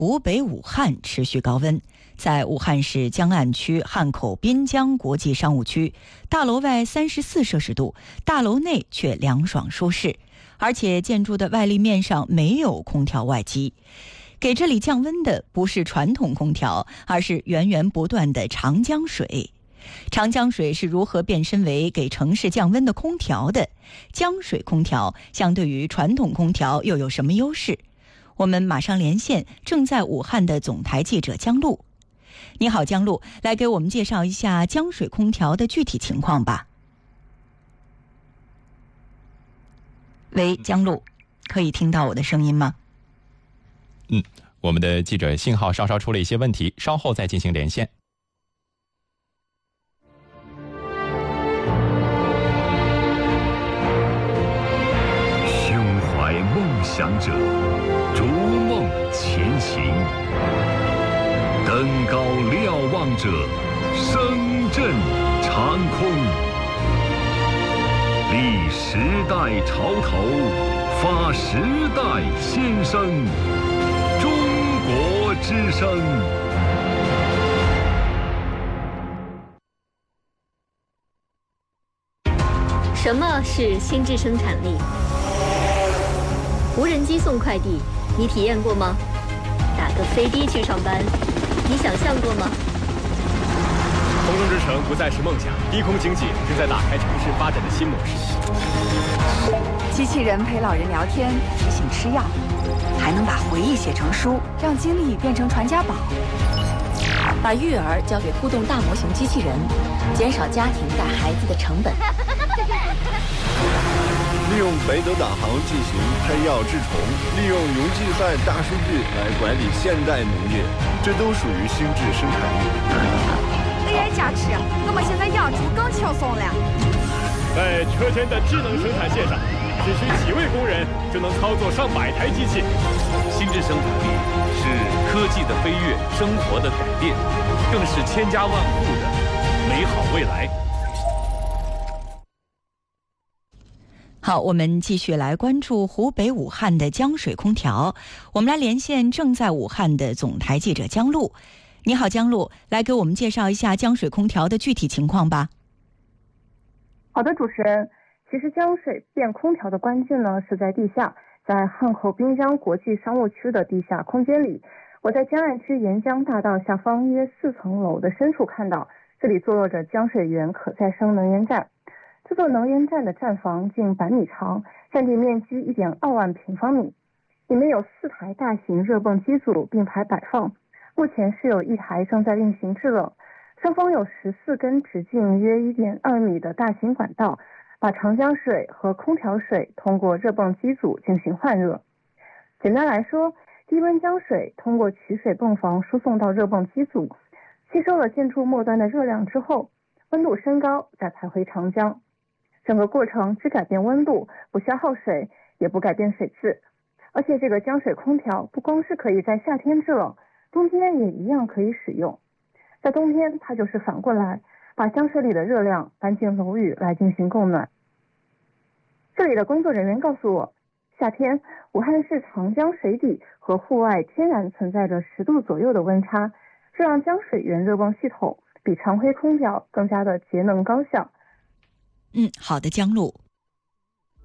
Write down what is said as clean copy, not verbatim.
湖北武汉持续高温。在武汉市江岸区汉口滨江国际商务区，大楼外34摄氏度，大楼内却凉爽舒适，而且建筑的外立面上没有空调外机。给这里降温的不是传统空调，而是源源不断的长江水。长江水是如何变身为给城市降温的空调的？江水空调相对于传统空调又有什么优势？我们马上连线正在武汉的总台记者江璐。你好，江璐，来给我们介绍一下江水空调的具体情况吧。喂，江璐，可以听到我的声音吗？ 我们的记者信号稍稍出了一些问题，稍后再进行连线。 胸怀梦想者，逐梦前行；登高瞭望者，声震长空。立时代潮头，发时代先声。中国之声。 什么是心智生产力？无人机送快递，你体验过吗？打个飞的去上班，你想象过吗？ 空中之城不再是梦想，低空经济正在打开城市发展的新模式。 机器人陪老人聊天，提醒吃药，还能把回忆写成书，让经历变成传家宝。 把育儿交给互动大模型机器人，减少家庭带孩子的成本。 利用北斗导航进行拍药治虫，利用云计算大数据来管理现代农业，这都属于心智生产力。 AI 加持，我们现在养猪更轻松了。 在车间的智能生产线上，只需几位工人就能操作上百台机器。 心智生产力是科技的飞跃，生活的改变，更是千家万户的美好未来。 好，我们继续来关注湖北武汉的江水空调。我们来连线正在武汉的总台记者江璐。你好，江璐，来给我们介绍一下江水空调的具体情况吧。 好的，主持人，其实江水变空调的关键呢是在地下，在汉口滨江国际商务区的地下空间里。我在江岸区沿江大道下方约4层楼的深处看到，这里坐落着江水源可再生能源站。这座能源站的站房近100米长，占地面积1.2万平方米，里面有4台大型热泵机组并排摆放，目前是有1台正在运行制冷。上方有14根直径约1.2米的大型管道，把长江水和空调水通过热泵机组进行换热。简单来说，低温江水通过取水泵房输送到热泵机组，吸收了建筑末端的热量之后，温度升高再排回长江。整个过程只改变温度，不消耗水，也不改变水质。而且这个江水空调不光是可以在夏天制冷，冬天也一样可以使用。在冬天，它就是反过来把江水里的热量搬进楼宇来进行供暖。这里的工作人员告诉我，夏天武汉市长江水底和户外天然存在着10度左右的温差，这让江水源热泵系统比常规空调更加的节能高效。 好的，江璐。